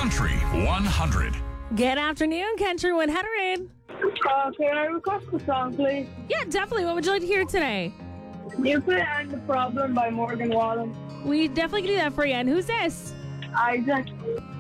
Country 100. Good afternoon, Country 100. Can I request a song, please? Yeah, definitely. What would you like to hear today? You play "And the Problem" by Morgan Wallen. We definitely can do that for you. And who's this? Isaac.